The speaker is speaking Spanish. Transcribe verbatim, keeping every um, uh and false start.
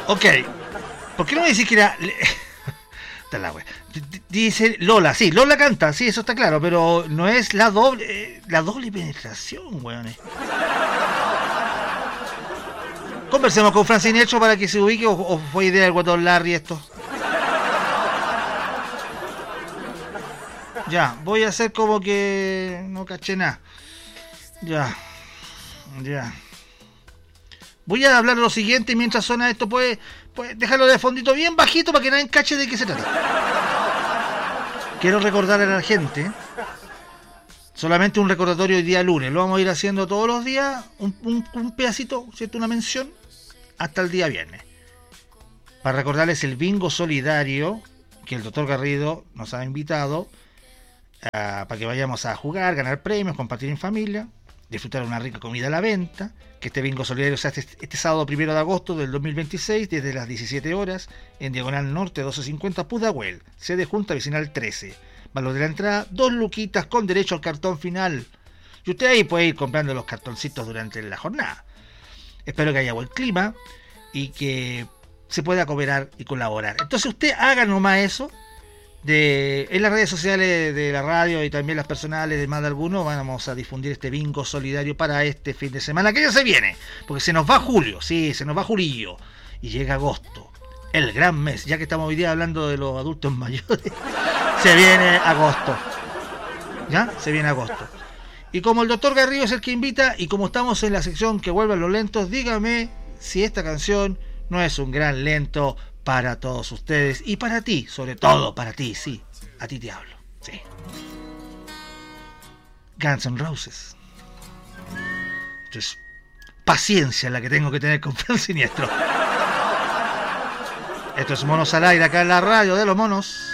Ok. ¿Por qué no me decís que era... Está la wea. D- Dice Lola, sí, Lola canta, sí, eso está claro, pero no es la doble... eh, la doble penetración, weones. Conversemos con Francine Hecho para que se ubique, o, o fue idea del guatón Larry esto. Ya, voy a hacer como que no caché nada. Ya, ya. Voy a hablar de lo siguiente mientras suena esto, pues, pues dejarlo de fondito bien bajito para que nadie cache de qué se trata. Quiero recordarle a la gente, solamente un recordatorio hoy día lunes, lo vamos a ir haciendo todos los días, un, un, un pedacito, ¿cierto? Una mención, hasta el día viernes. Para recordarles el bingo solidario que el doctor Garrido nos ha invitado a, para que vayamos a jugar, ganar premios, compartir en familia, disfrutar una rica comida a la venta, que este bingo solidario se hace este, este sábado primero de agosto del dos mil veintiséis desde las diecisiete horas en Diagonal Norte doce cincuenta Pudahuel, sede Junta Vecinal trece. Valor de la entrada, dos luquitas con derecho al cartón final. Y usted ahí puede ir comprando los cartoncitos durante la jornada. Espero que haya buen clima y que se pueda cooperar y colaborar. Entonces usted haga nomás eso. De, en las redes sociales de la radio y también las personales de más de algunos vamos a difundir este bingo solidario para este fin de semana que ya se viene, porque se nos va julio, sí, se nos va julio y llega agosto, el gran mes, ya que estamos hoy día hablando de los adultos mayores. Se viene agosto, ya, se viene agosto. Y como el doctor Garrido es el que invita y como estamos en la sección que vuelvan los lentos, dígame si esta canción no es un gran lento para todos ustedes y para ti, sobre todo para ti, sí, a ti te hablo, sí. Guns N' Roses. Esto es paciencia la que tengo que tener con Fran Siniestro. Esto es Monos al Aire acá en la radio de los monos.